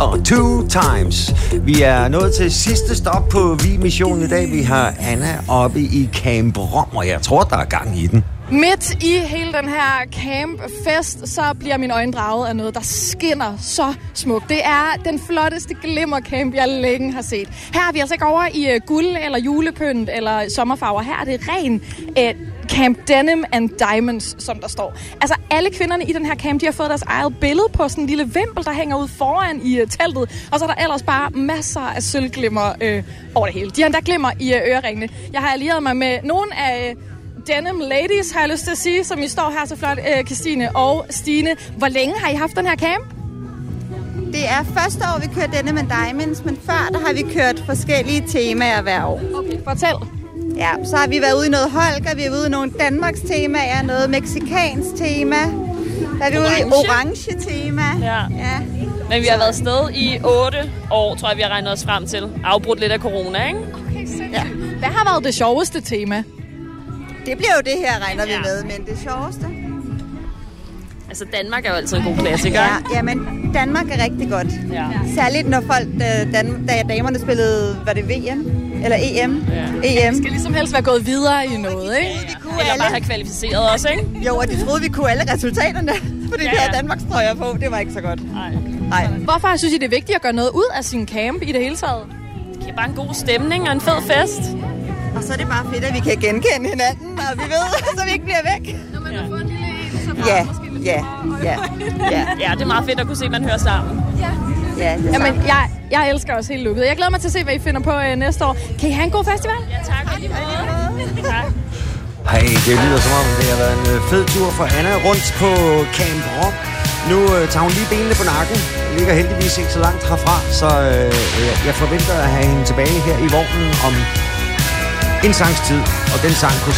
og Two Times. Vi er nået til sidste stop på Vi-missionen i dag. Vi har Anna oppe i Camp Rom, og jeg tror, der er gang i den. Midt i hele den her campfest, så bliver mine øjne draget af noget, der skinner så smukt. Det er den flotteste glimmercamp, jeg længe har set. Her er vi altså ikke over i guld eller julepynt eller sommerfarver. Her er det ren Camp Denim and Diamonds, som der står. Altså alle kvinderne i den her camp, de har fået deres eget billede på sådan en lille vimpel, der hænger ud foran i teltet. Og så er der ellers bare masser af sølvglimmer over det hele. De har endda glimmer i øreringene. Jeg har allieret mig med nogle af Denim Ladies, har jeg lyst til at sige, som I står her så flot, Christine og Stine. Hvor længe har I haft den her camp? Det er første år, vi kører Denim and Diamonds, men før der har vi kørt forskellige temaer hver år. Okay, fortæl. Ja, så har vi været ude i noget Holger, vi er ude i nogle Danmarks temaer, noget mexikansk tema. Der er vi ude i orange tema. Ja. Men vi har været afsted i 8 år, tror jeg, vi har regnet os frem til. Afbrudt lidt af corona, ikke? Okay, sindssygt. Ja. Hvad har været det sjoveste tema? Det bliver jo det her, regner vi med, men det sjoveste. Altså, Danmark er jo altid en god klassiker. Ja, men Danmark er rigtig godt. Ja. Særligt når folk, da damerne spillede, var det VM? Eller EM? Ja. EM. Det skal ligesom helst være gået videre i noget, ikke? Eller bare have kvalificeret os, ikke? Jo, og de troede, vi kunne alle resultaterne. Fordi vi havde Danmarks trøjer på. Det var ikke så godt. Nej. Hvorfor synes I, det er vigtigt at gøre noget ud af sin camp i det hele taget? Det er bare en god stemning og en fed fest. Og så er det bare fedt, at vi kan genkende hinanden, og vi ved, så vi ikke bliver væk. Når man har fået en lille en, så Ja, det er meget fedt at kunne se, at man hører sammen. Ja, jamen, jeg elsker også helt lukket. Jeg glæder mig til at se, hvad I finder på næste år. Kan I have en god festival? Ja, tak. Tak. Hej, det lyder som om, det har været en fed tur for Anna rundt på Camp Rom. Nu tager hun lige benene på nakken. Ligger heldigvis ikke så langt herfra, så jeg forventer at have hende tilbage her i vognen om en sangs tid. Og den sang kunne